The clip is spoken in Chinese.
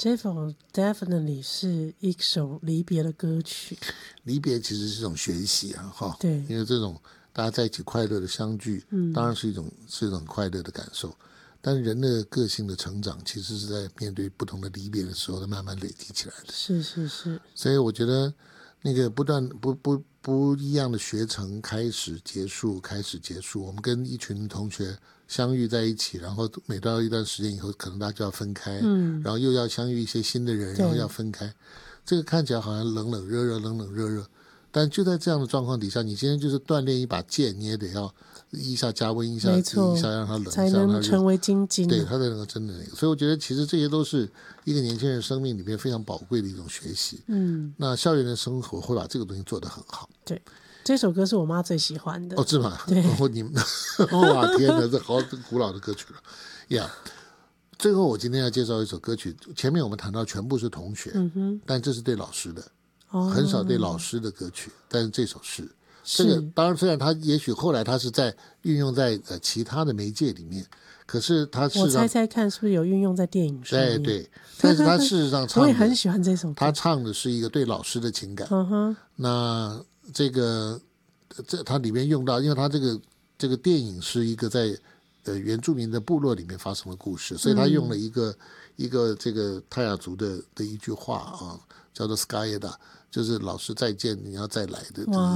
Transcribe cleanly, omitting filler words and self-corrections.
这首 definitely 是一首离别的歌曲。 离别其实是一种学习啊， 对， 因为这种大家在一起快乐的相聚，当然是一种很快乐的感受。但人的个性的成长，其实是在面对不同的离别的时候，慢慢累积起来的。 是是是。 所以我觉得那个不一样的学程开始结束，我们跟一群同学相遇在一起，然后每到一段时间以后，可能大家就要分开，然后又要相遇一些新的人，然后要分开。这个看起来好像冷冷热热，但就在这样的状况底下，你今天就是锻炼一把剑，你也得要一下加温，一下让它冷， 才能成为精金。 对，它才能够真的那个。所以我觉得其实这些都是一个年轻人生命里面非常宝贵的一种学习。那校园的生活会把这个东西做得很好。 对，这首歌是我妈最喜欢的。 哦，是吗？ 对， 你们哇天哪，这好古老的歌曲了呀。最后我今天要介绍一首歌曲，前面我们谈到全部是同学，但这是对老师的，很少对老师的歌曲，但是这首是这个。当然，虽然它也许后来它是在运用在其他的媒介里面，可是它事实上我猜看是不是有运用在电影上面？ 对，但是它事实上唱的我也很喜欢这首歌。 他唱的是一个对老师的情感。那这它里面用到，因为它这个电影是一个在原住民的部落里面发生的故事，所以他用了一个这个泰雅族的一句话啊，叫做 Skyeda， 就是老师再见，你要再来的。